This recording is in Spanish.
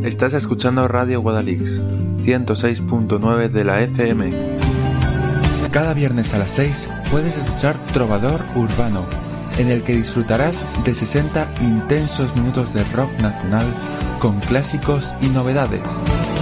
Estás escuchando Radio Guadalix, 106.9 de la FM. Cada viernes a las 6 puedes escuchar Trovador Urbano, en el que disfrutarás de 60 intensos minutos de rock nacional con clásicos y novedades.